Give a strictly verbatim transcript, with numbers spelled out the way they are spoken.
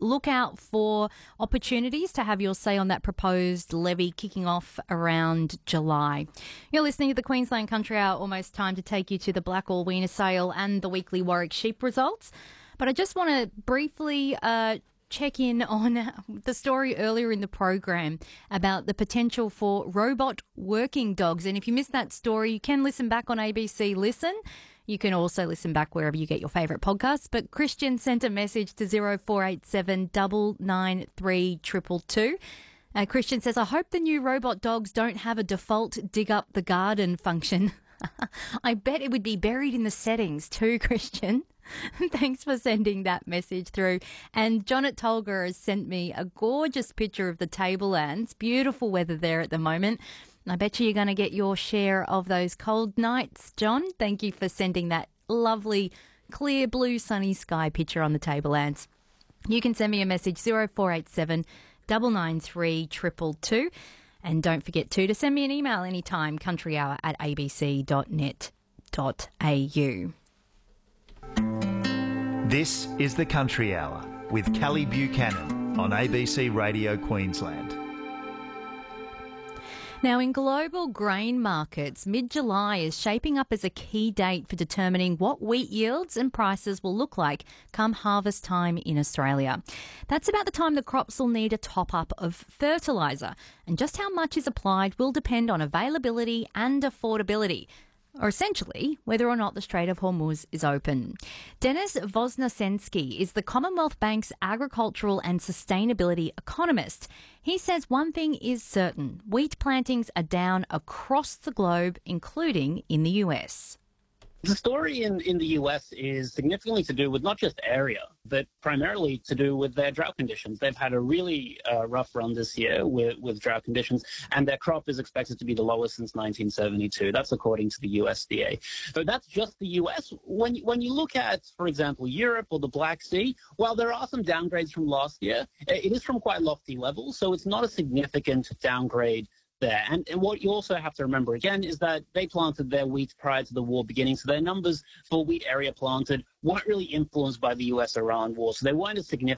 look out for opportunities to have your say on that proposed levy kicking off around July. You're listening to the Queensland Country Hour. Almost time to take you to the Blackall Weaner sale and the weekly Warwick sheep results. But I just want to briefly uh, check in on the story earlier in the program about the potential for robot working dogs. And if you missed that story, you can listen back on A B C Listen. You can also listen back wherever you get your favourite podcasts. But Christian sent a message to zero four eight seven nine nine three two two two. Uh, Christian says, I hope the new robot dogs don't have a default dig up the garden function. I bet it would be buried in the settings too, Christian. Thanks for sending that message through. And John at Tolga has sent me a gorgeous picture of the Tablelands. Beautiful weather there at the moment. I bet you you're going to get your share of those cold nights, John. Thank you for sending that lovely, clear blue, sunny sky picture on the Tablelands. You can send me a message, zero four eight seven nine nine three two two two. And don't forget too to send me an email anytime, countryhour at a b c dot net dot a u. This is the Country Hour with Kelly Buchanan on A B C Radio Queensland. Now, in global grain markets, mid-July is shaping up as a key date for determining what wheat yields and prices will look like come harvest time in Australia. That's about the time the crops will need a top-up of fertiliser, and just how much is applied will depend on availability and affordability, or essentially whether or not the Strait of Hormuz is open. Denis Voznesensky is the Commonwealth Bank's agricultural and sustainability economist. He says one thing is certain: wheat plantings are down across the globe, including in the U S. The story in, in the U S is significantly to do with not just area, but primarily to do with their drought conditions. They've had a really uh, rough run this year with, with drought conditions, and their crop is expected to be the lowest since nineteen seventy-two. That's according to the U S D A. So that's just the U S. When, when you look at, for example, Europe or the Black Sea, while there are some downgrades from last year, it is from quite lofty levels, so it's not a significant downgrade there. And, and what you also have to remember again is that they planted their wheat prior to the war beginning, so their numbers for wheat area planted weren't really influenced by the U S Iran war, so they weren't as significant